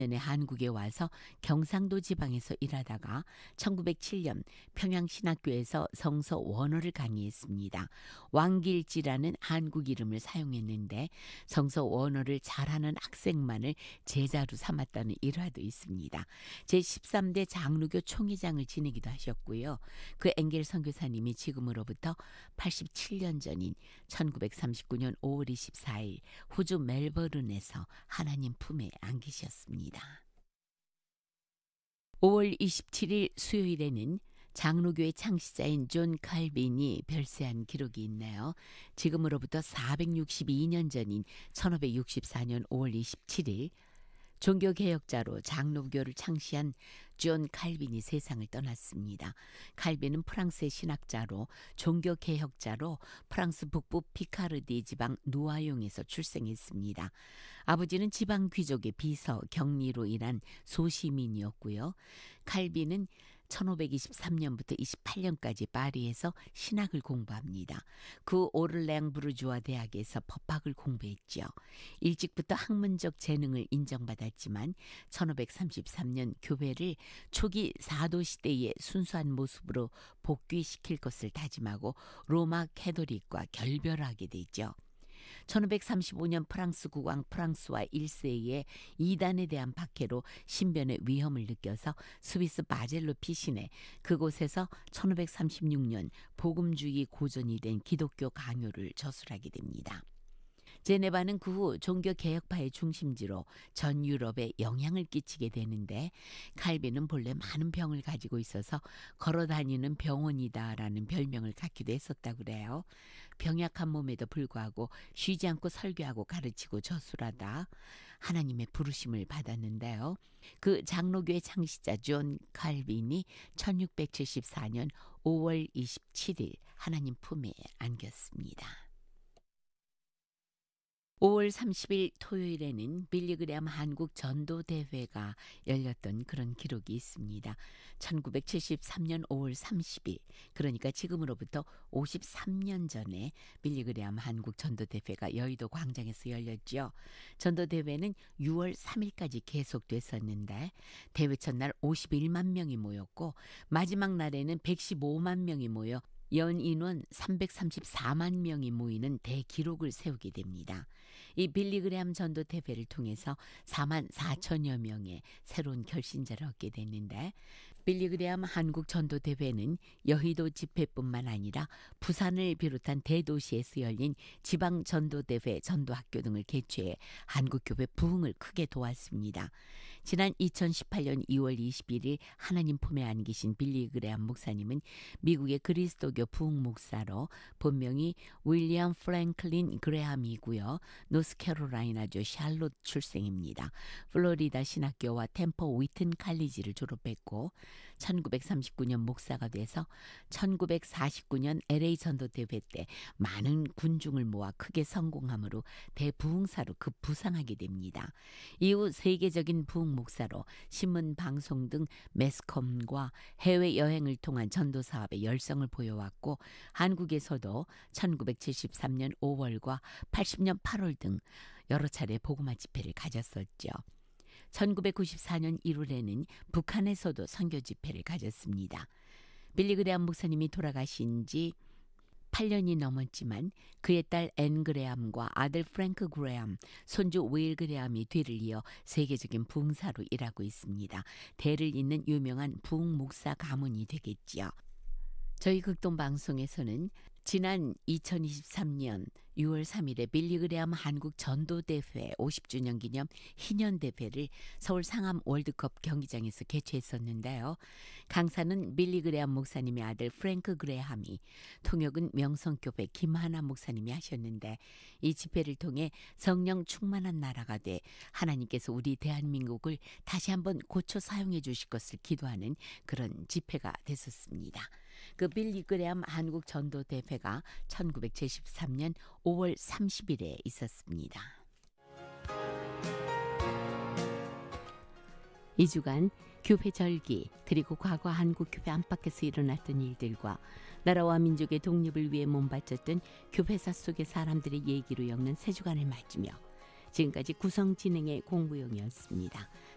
년에 한국에 와서 경상도 지방에서 일하다가 1907년 평양신학교에서 성서 원어를 강의했습니다. 왕길지라는 한국 이름을 사용했는데 성서 원어를 잘하는 학생만을 제자로 삼았다는 일화도 있습니다. 제13대 장로교 총회장을 지내기도 하셨고요. 그 엥겔 선교사님이 지금으로부터 87년 전인 1939년 5월 24일 호주 멜버른에서 하나님 품에 안기셨습니다. 5월 27일 수요일에는 장로교의 창시자인 존 칼빈이 별세한 기록이 있네요. 지금으로부터 462년 전인 1564년 5월 27일 종교개혁자로 장로교를 창시한 존 칼빈이 세상을 떠났습니다. 칼빈은 프랑스의 신학자로 종교개혁자로 프랑스 북부 피카르디 지방 누아용에서 출생했습니다. 아버지는 지방 귀족의 비서 격리로 일한 소시민이었고요. 칼빈은 1523년부터 28년까지 파리에서 신학을 공부합니다. 그 오를레앙 부르주아 대학에서 법학을 공부했죠. 일찍부터 학문적 재능을 인정받았지만 1533년 교회를 초기 사도 시대의 순수한 모습으로 복귀시킬 것을 다짐하고 로마 캐토릭과 결별하게 되죠. 1535년 프랑스 국왕 프랑스와 1세의 이단에 대한 박해로 신변의 위험을 느껴서 스위스 바젤로 피신해 그곳에서 1536년 복음주의 고전이 된 기독교 강요를 저술하게 됩니다. 제네바는 그 후 종교개혁파의 중심지로 전 유럽에 영향을 끼치게 되는데 칼빈은 본래 많은 병을 가지고 있어서 걸어다니는 병원이다라는 별명을 갖기도 했었다고 그래요. 병약한 몸에도 불구하고 쉬지 않고 설교하고 가르치고 저술하다 하나님의 부르심을 받았는데요. 그 장로교의 창시자 존 칼빈이 1674년 5월 27일 하나님 품에 안겼습니다. 5월 30일 토요일에는 빌리그레암 한국 전도대회가 열렸던 그런 기록이 있습니다. 1973년 5월 30일, 그러니까 지금으로부터 53년 전에 빌리그레암 한국 전도대회가 여의도 광장에서 열렸죠. 전도대회는 6월 3일까지 계속됐었는데 대회 첫날 51만 명이 모였고 마지막 날에는 115만 명이 모여 연인원 334만 명이 모이는 대기록을 세우게 됩니다. 이 빌리그레암 전도 대회를 통해서 4만 4천여 명의 새로운 결신자를 얻게 됐는데 빌리그레암 한국 전도 대회는 여의도 집회뿐만 아니라 부산을 비롯한 대도시에서 열린 지방 전도 대회, 전도학교 등을 개최해 한국교회 부흥을 크게 도왔습니다. 지난 2018년 2월 21일 하나님 품에 안기신 빌리그레암 목사님은 미국의 그리스도교 부흥 목사로 본명이 윌리엄 프랭클린 그레함이고요. 노스캐롤라이나주 샬롯 출생입니다. 플로리다 신학교와 템퍼 위튼 칼리지를 졸업했고 1939년 목사가 돼서 1949년 LA 전도대회 때 많은 군중을 모아 크게 성공함으로 대부흥사로 급부상하게 됩니다. 이후 세계적인 부흥 목사로 신문, 방송 등 매스컴과 해외여행을 통한 전도사업에 열성을 보여왔고 한국에서도 1973년 5월과 80년 8월 등 여러 차례 복음화 집회를 가졌었죠. 1994년 1월에는 북한에서도 선교 집회를 가졌습니다. 빌리그레암 목사님이 돌아가신 지 8년이 넘었지만 그의 딸 앤 그레함과 아들 프랭크 그레함, 손주 윌 그레함이 뒤를 이어 세계적인 부흥사로 일하고 있습니다. 대를 잇는 유명한 부흥 목사 가문이 되겠지요. 저희 극동방송에서는 지난 2023년 6월 3일에 빌리그레암 한국 전도대회 50주년 기념 희년대회를 서울 상암 월드컵 경기장에서 개최했었는데요. 강사는 빌리그레암 목사님의 아들 프랭크 그레함이, 통역은 명성교회 김하나 목사님이 하셨는데 이 집회를 통해 성령 충만한 나라가 돼 하나님께서 우리 대한민국을 다시 한번 고쳐 사용해 주실 것을 기도하는 그런 집회가 됐었습니다. 그 빌리그레암 한국 전도대회가 1973년 5월 30일에 있었습니다. 이 주간 교회 절기 그리고 과거 한국 교회 안팎에서 일어났던 일들과 나라와 민족의 독립을 위해 몸바쳤던 교회사 속의 사람들의 얘기로 엮는 세 주간을 맞으며 지금까지 구성진행의 공부용이었습니다.